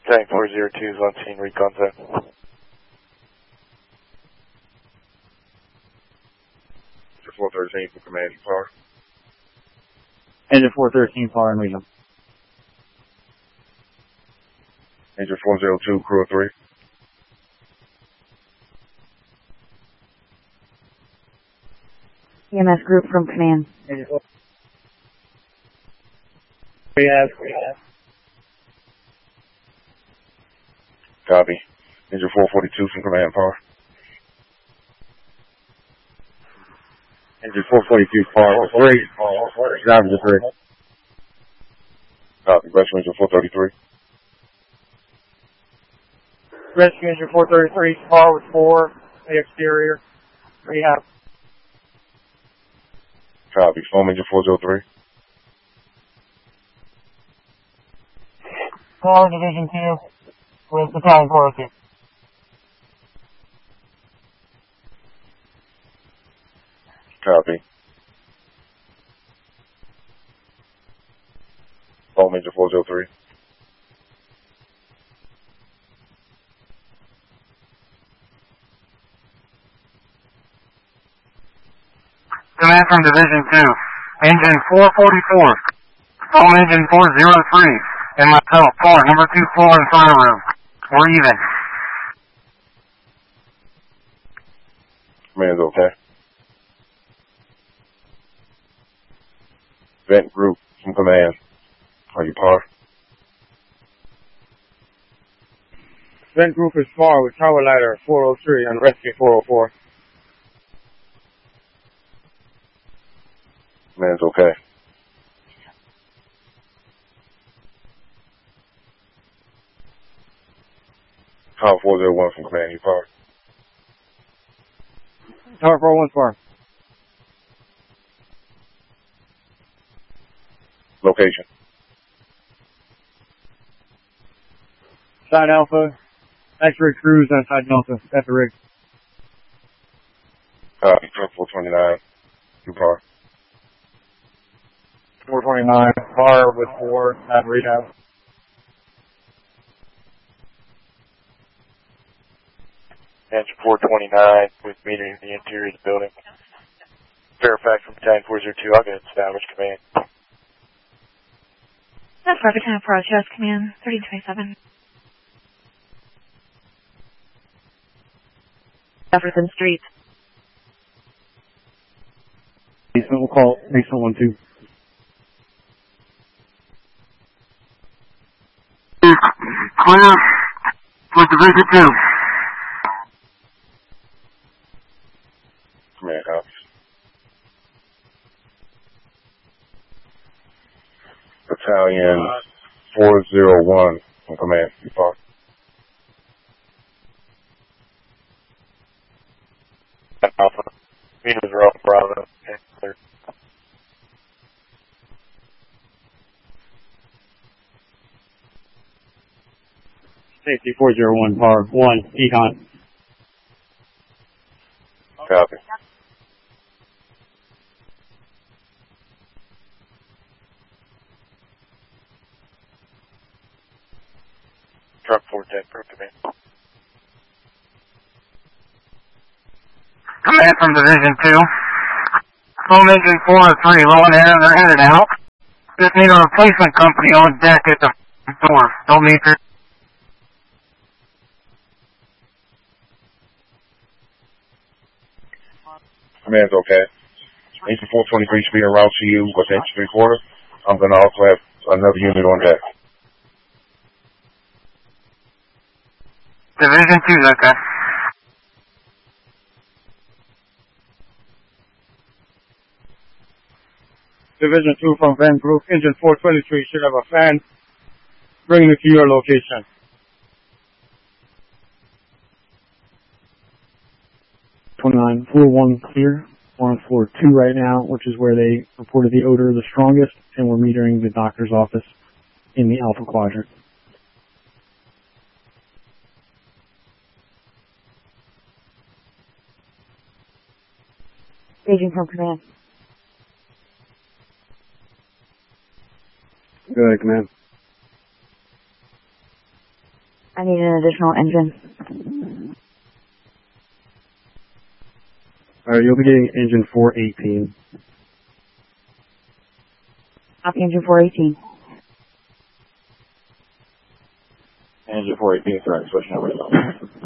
Tank 402 is on scene, recon set. Engine 413 from command, power. Engine 413, power and recon. Engine 402, crew of 3. EMS group from command. We have. Copy. Engine 442 from command, power. Engine 442, power 3. Driver to 3. Copy. Rescue engine 433. Rescue engine 433, power with 4. The exterior. Rehab. Copy. Foam engine 403. Power division 2 with the tank working. Copy. Foam engine 403. Command from Division 2. Engine 444. Foam engine 403. And myself, floor, number 2 floor in fire room. We're even. Command's okay. Vent group from command. Are you par? Vent group is small with tower ladder 403 and rescue 404. Command's okay. Tower 401 from command, you par? Tower 401 far. Location. Side Alpha, X-ray cruise on side Delta, at the rig. Copy. Truck 429, you par? 429, far with 4, at rehab. Engine 429 with metering the interior of the building. Fairfax from Tank 402, I'll get established command. That's perfect time for RCS command, 3027. Jefferson Street. We'll call Basement 1-2. Clear with Division 2. Command, copies. Battalion 401 from command, you par? Alpha. Meters are off Bravo. Okay, clear. Safety 401, par 1, Econ. Copy. Truck 410 for command. Command from Division 2. Foam engine 403, low and air, they're headed out. Just need a replacement company on deck at the door. Don't need to. Command's okay. Engine 423 should be en route to you with engine 3/4. I'm going to also have another unit on deck. Division 2's okay. Division 2 from Van Group, engine 423 should have a fan bringing it to your location. Floor 1 clear. We're on floor 2 right now, which is where they reported the odor the strongest, and we're metering the doctor's office in the Alpha Quadrant. Staging from command. Go ahead, command. I need an additional engine. You'll be getting engine 418. Copy engine 418. Engine 418, correct. Switching over to